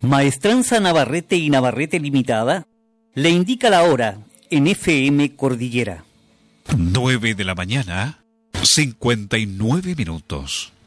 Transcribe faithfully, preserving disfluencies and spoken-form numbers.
Maestranza Navarrete y Navarrete Limitada le indica la hora en F M Cordillera. Nueve de la mañana, cincuenta y nueve minutos.